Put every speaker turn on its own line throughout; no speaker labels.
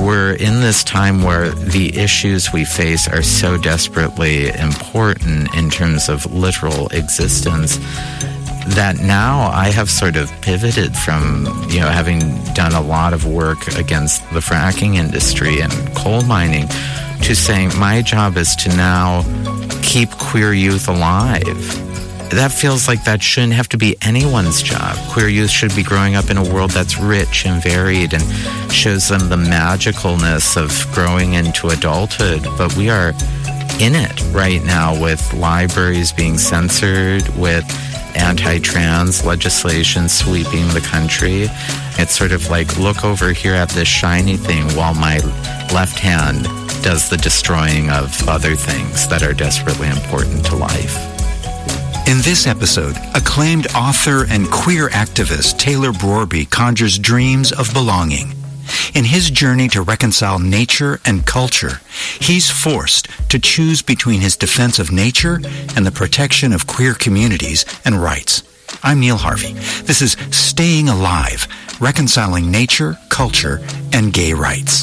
we're in this time where the issues we face are so desperately important in terms of literal existence that now I have sort of pivoted from, having done a lot of work against the fracking industry and coal mining to saying my job is to now keep queer youth alive. That feels like that shouldn't have to be anyone's job. Queer youth should be growing up in a world that's rich and varied and shows them the magicalness of growing into adulthood. But we are in it right now with libraries being censored, with anti-trans legislation sweeping the country. It's sort of like, look over here at this shiny thing while my left hand does the destroying of other things that are desperately important to life.
In this episode, acclaimed author and queer activist Taylor Brorby conjures dreams of belonging. In his journey to reconcile nature and culture, he's forced to choose between his defense of nature and the protection of queer communities and rights. I'm Neil Harvey. This is Staying Alive, Reconciling Nature, Culture, and Gay Rights.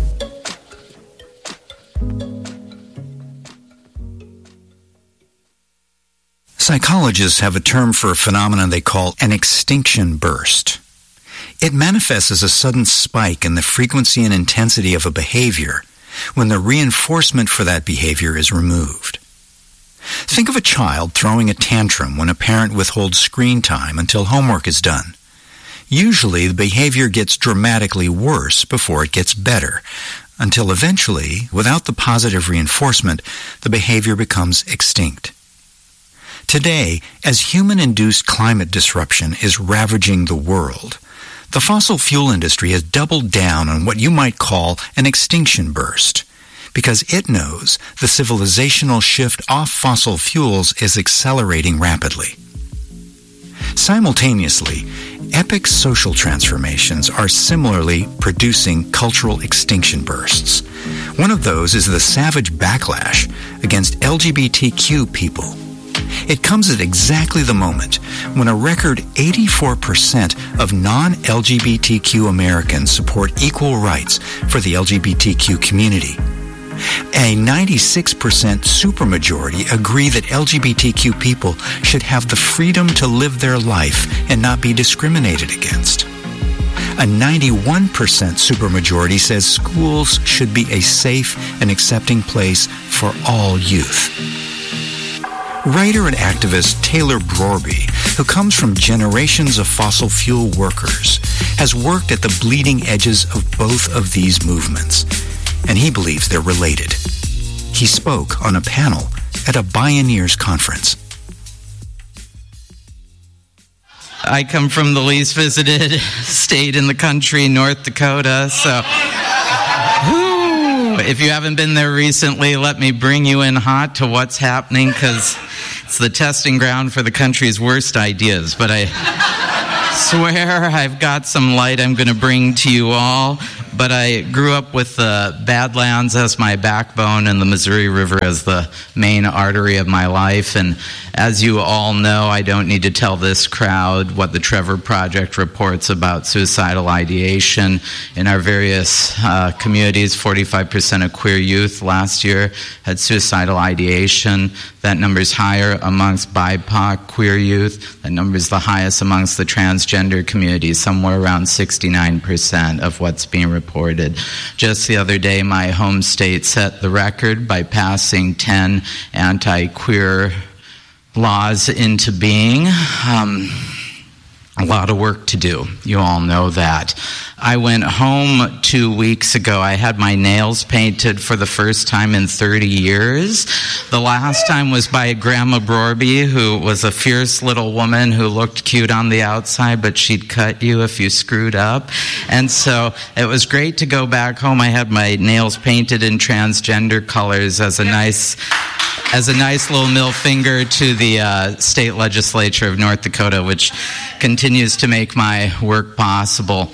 Psychologists have a term for a phenomenon they call an extinction burst. It manifests as a sudden spike in the frequency and intensity of a behavior when the reinforcement for that behavior is removed. Think of a child throwing a tantrum when a parent withholds screen time until homework is done. Usually, the behavior gets dramatically worse before it gets better, until eventually, without the positive reinforcement, the behavior becomes extinct. Today, as human-induced climate disruption is ravaging the world, the fossil fuel industry has doubled down on what you might call an extinction burst, because it knows the civilizational shift off fossil fuels is accelerating rapidly. Simultaneously, epic social transformations are similarly producing cultural extinction bursts. One of those is the savage backlash against LGBTQ people. It comes at exactly the moment when a record 84% of non-LGBTQ Americans support equal rights for the LGBTQ community. A 96% supermajority agree that LGBTQ people should have the freedom to live their life and not be discriminated against. A 91% supermajority says schools should be a safe and accepting place for all youth. Writer and activist Taylor Brorby, who comes from generations of fossil fuel workers, has worked at the bleeding edges of both of these movements, and he believes they're related. He spoke on a panel at a Bioneers conference.
I come from the least visited state in the country, North Dakota, so if you haven't been there recently, let me bring you in hot to what's happening, because it's the testing ground for the country's worst ideas. But I swear I've got some light I'm going to bring to you all. But I grew up with the Badlands as my backbone and the Missouri River as the main artery of my life. And as you all know, I don't need to tell this crowd what the Trevor Project reports about suicidal ideation in our various communities. 45% of queer youth last year had suicidal ideation. That number is higher amongst BIPOC queer youth. That number is the highest amongst the transgender community, somewhere around 69% of what's being reported. Just the other day, my home state set the record by passing 10 anti-queer laws into being. A lot of work to do. You all know that. I went home 2 weeks ago. I had my nails painted for the first time in 30 years. The last time was by Grandma Brorby, who was a fierce little woman who looked cute on the outside, but she'd cut you if you screwed up. And so it was great to go back home. I had my nails painted in transgender colors as a nice little middle finger to the state legislature of North Dakota, which continues to make my work possible.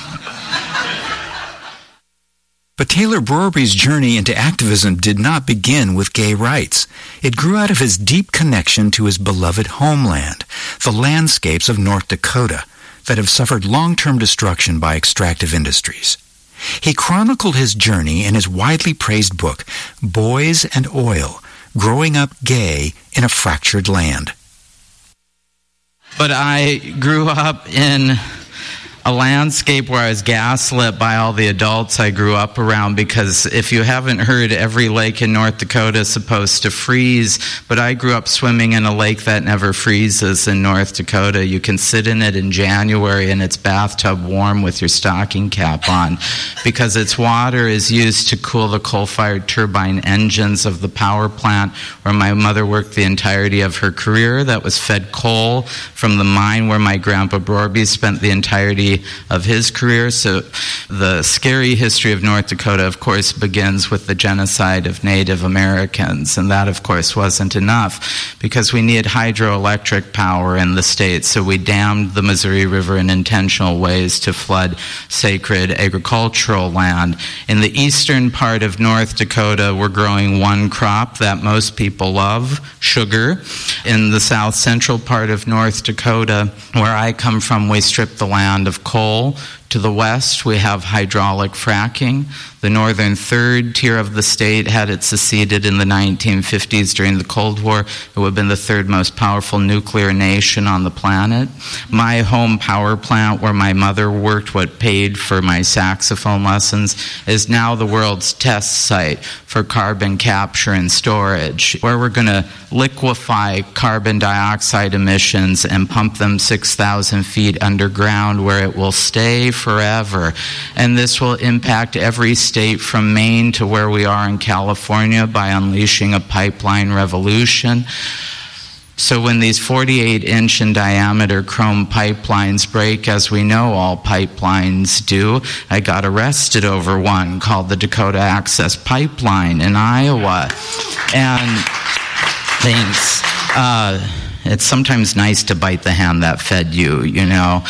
But Taylor Brorby's journey into activism did not begin with gay rights. It grew out of his deep connection to his beloved homeland, the landscapes of North Dakota, that have suffered long-term destruction by extractive industries. He chronicled his journey in his widely praised book, Boys and Oil, Growing Up Gay in a Fractured Land.
But I grew up in a landscape where I was gaslit by all the adults I grew up around, because if you haven't heard, every lake in North Dakota is supposed to freeze, but I grew up swimming in a lake that never freezes in North Dakota. You can sit in it in January and it's bathtub warm with your stocking cap on, because its water is used to cool the coal-fired turbine engines of the power plant where my mother worked the entirety of her career, that was fed coal from the mine where my grandpa Brorby spent the entirety of his career. So the scary history of North Dakota, of course, begins with the genocide of Native Americans, and that, of course, wasn't enough because we needed hydroelectric power in the state, so we dammed the Missouri River in intentional ways to flood sacred agricultural land. In the eastern part of North Dakota, we're growing one crop that most people love, sugar. In the south central part of North Dakota, where I come from, we strip the land of coal. To the west, we have hydraulic fracking. The northern third tier of the state had it seceded in the 1950s during the Cold War. It would have been the third most powerful nuclear nation on the planet. My home power plant, where my mother worked, what paid for my saxophone lessons, is now the world's test site for carbon capture and storage, where we're going to liquefy carbon dioxide emissions and pump them 6,000 feet underground, where it will stay forever. And this will impact every state from Maine to where we are in California by unleashing a pipeline revolution. So when these 48-inch in diameter chrome pipelines break, as we know all pipelines do, I got arrested over one called the Dakota Access Pipeline in Iowa. And thanks. It's sometimes nice to bite the hand that fed you, you know.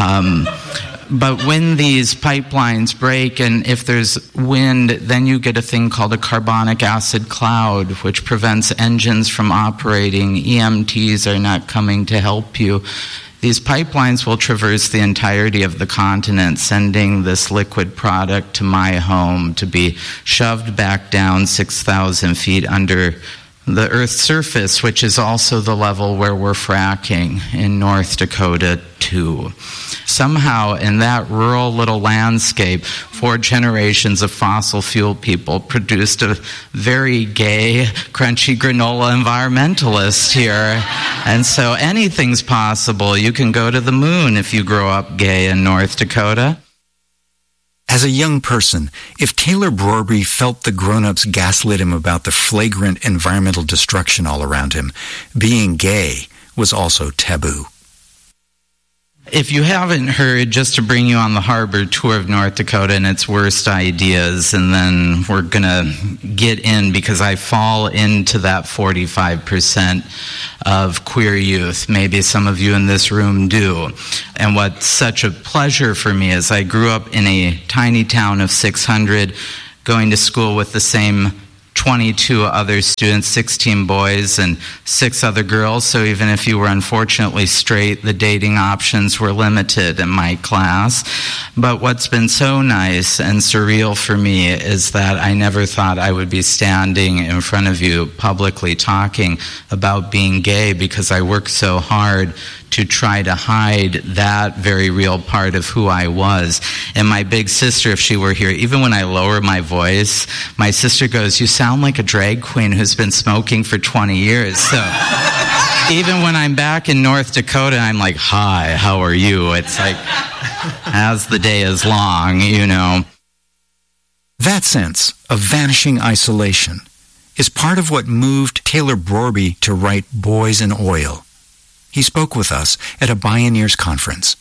But when these pipelines break, and if there's wind, then you get a thing called a carbonic acid cloud, which prevents engines from operating. EMTs are not coming to help you. These pipelines will traverse the entirety of the continent, sending this liquid product to my home to be shoved back down 6,000 feet under the Earth's surface, which is also the level where we're fracking in North Dakota too. Somehow in that rural little landscape, 4 generations of fossil fuel people produced a very gay, crunchy granola environmentalist here. And so anything's possible. You can go to the moon if you grow up gay in North Dakota.
As a young person, if Taylor Brorby felt the grown-ups gaslit him about the flagrant environmental destruction all around him, being gay was also taboo.
If you haven't heard, just to bring you on the harbor tour of North Dakota and its worst ideas, and then we're going to get in, because I fall into that 45% of queer youth. Maybe some of you in this room do. And what's such a pleasure for me is I grew up in a tiny town of 600, going to school with the same 22 other students, 16 boys and 6 other girls. So even if you were unfortunately straight, the dating options were limited in my class. But what's been so nice and surreal for me is that I never thought I would be standing in front of you publicly talking about being gay, because I worked so hard to try to hide that very real part of who I was. And my big sister, if she were here, even when I lower my voice, my sister goes, "You sound like a drag queen who's been smoking for 20 years. So even when I'm back in North Dakota, I'm like, "Hi, how are you?" It's like, as the day is long, you know.
That sense of vanishing isolation is part of what moved Taylor Brorby to write Boys and Oil. He spoke with us at a Bioneers conference.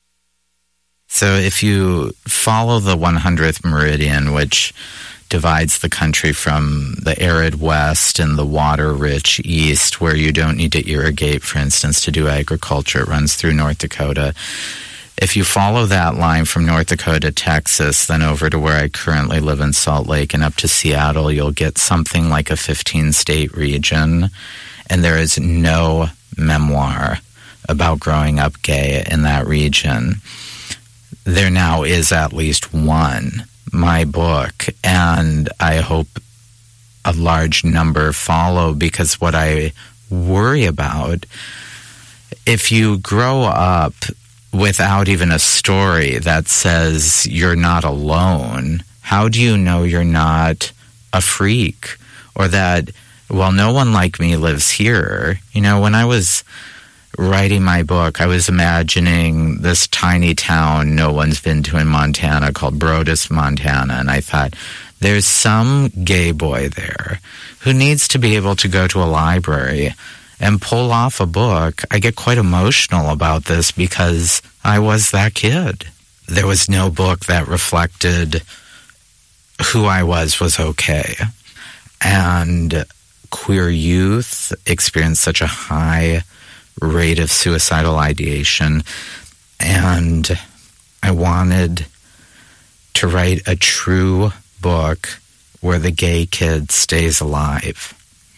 So if you follow the 100th meridian, which divides the country from the arid west and the water-rich east, where you don't need to irrigate, for instance, to do agriculture, it runs through North Dakota. If you follow that line from North Dakota, Texas, then over to where I currently live in Salt Lake and up to Seattle, you'll get something like a 15-state region, and there is no memoir about growing up gay in that region. There now is at least one, my book, and I hope a large number follow, because what I worry about, if you grow up without even a story that says you're not alone, how do you know you're not a freak? Or that, well, no one like me lives here. You know, when I was writing my book, I was imagining this tiny town no one's been to in Montana called Brodus, Montana, and I thought, there's some gay boy there who needs to be able to go to a library and pull off a book. I get quite emotional about this because I was that kid. There was no book that reflected who I was okay. And queer youth experienced such a high rate of suicidal ideation, and I wanted to write a true book where the gay kid stays alive.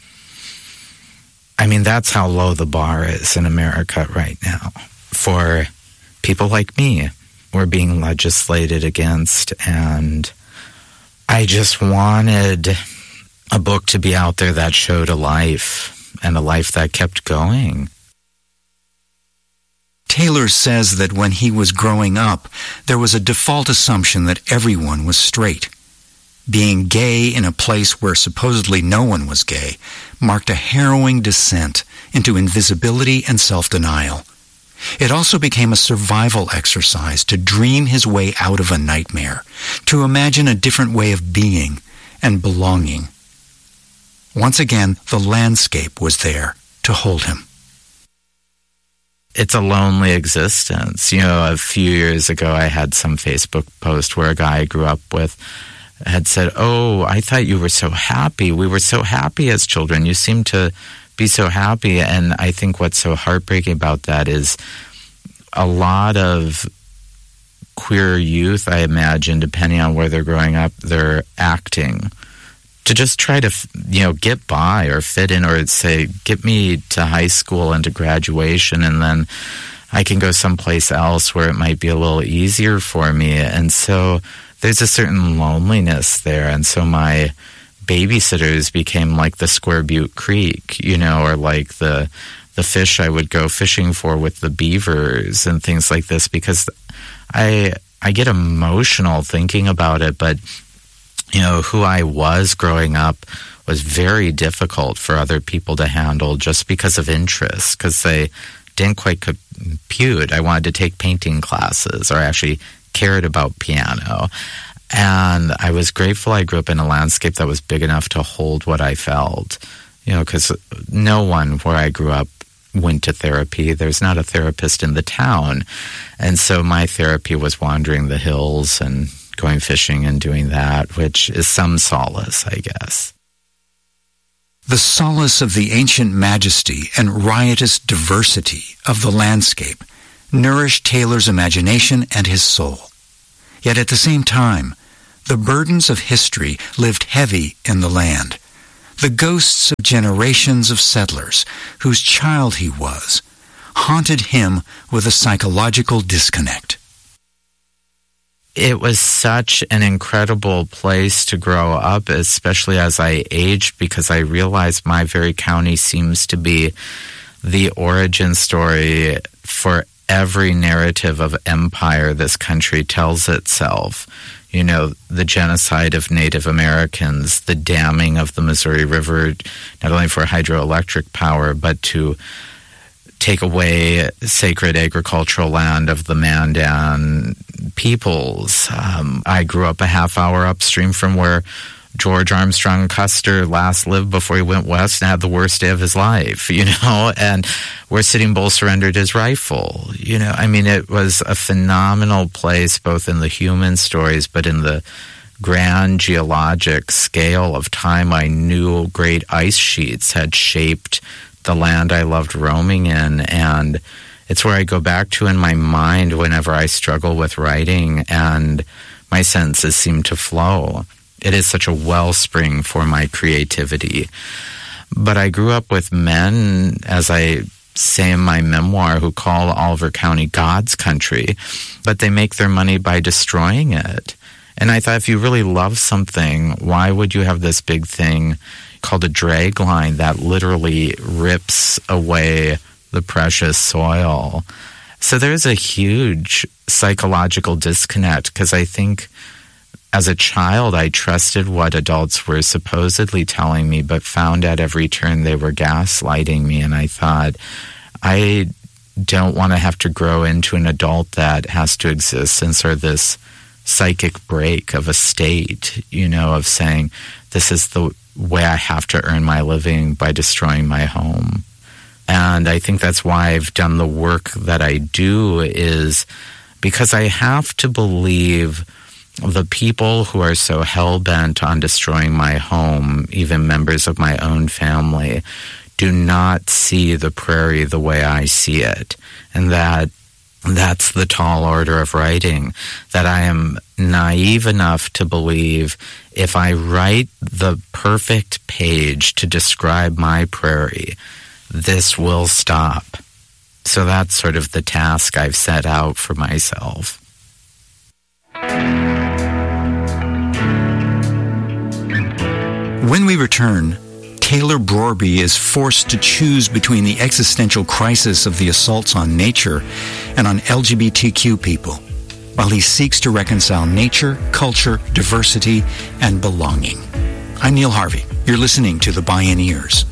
I mean, that's how low the bar is in America right now. For people like me, we're being legislated against, and I just wanted a book to be out there that showed a life, and a life that kept going.
Taylor says that when he was growing up, there was a default assumption that everyone was straight. Being gay in a place where supposedly no one was gay marked a harrowing descent into invisibility and self-denial. It also became a survival exercise to dream his way out of a nightmare, to imagine a different way of being and belonging. Once again, the landscape was there to hold him.
It's a lonely existence. You know, a few years ago, I had some Facebook post where a guy I grew up with had said, "Oh, I thought you were so happy. We were so happy as children. You seem to be so happy." And I think what's so heartbreaking about that is a lot of queer youth, I imagine, depending on where they're growing up, they're acting to just try to, get by or fit in, or say, get me to high school and to graduation, and then I can go someplace else where it might be a little easier for me. And so there's a certain loneliness there. And so my babysitters became like the Square Butte Creek, or like the fish I would go fishing for with the beavers and things like this, because I get emotional thinking about it. But who I was growing up was very difficult for other people to handle just because of interest, because they didn't quite compute. I wanted to take painting classes, or actually cared about piano. And I was grateful I grew up in a landscape that was big enough to hold what I felt, because no one where I grew up went to therapy. There's not a therapist in the town. And so my therapy was wandering the hills and going fishing and doing that, which is some solace, I guess.
The solace of the ancient majesty and riotous diversity of the landscape nourished Taylor's imagination and his soul. Yet at the same time, the burdens of history lived heavy in the land. The ghosts of generations of settlers whose child he was haunted him with a psychological disconnect.
It was such an incredible place to grow up, especially as I aged, because I realized my very county seems to be the origin story for every narrative of empire this country tells itself. The genocide of Native Americans, the damming of the Missouri River, not only for hydroelectric power, but to take away sacred agricultural land of the Mandan peoples. I grew up a half hour upstream from where George Armstrong Custer last lived before he went west and had the worst day of his life, and where Sitting Bull surrendered his rifle. It was a phenomenal place, both in the human stories, but in the grand geologic scale of time. I knew great ice sheets had shaped the land I loved roaming in, and it's where I go back to in my mind whenever I struggle with writing and my sentences seem to flow. It is such a wellspring for my creativity. But I grew up with men, as I say in my memoir, who call Oliver County God's country, but they make their money by destroying it. And I thought, if you really love something, why would you have this big thing called a drag line that literally rips away the precious soil? So there's a huge psychological disconnect, because I think as a child I trusted what adults were supposedly telling me, but found at every turn they were gaslighting me. And I thought, I don't want to have to grow into an adult that has to exist in sort of this psychic break of a state, of saying, this is the way I have to earn my living by destroying my home. And I think that's why I've done the work that I do, is because I have to believe the people who are so hell-bent on destroying my home, even members of my own family, do not see the prairie the way I see it. And that's the tall order of writing, that I am naive enough to believe if I write the perfect page to describe my prairie, this will stop. So that's sort of the task I've set out for myself.
When we return, Taylor Brorby is forced to choose between the existential crisis of the assaults on nature and on LGBTQ people, while he seeks to reconcile nature, culture, diversity, and belonging. I'm Neil Harvey. You're listening to The Bioneers.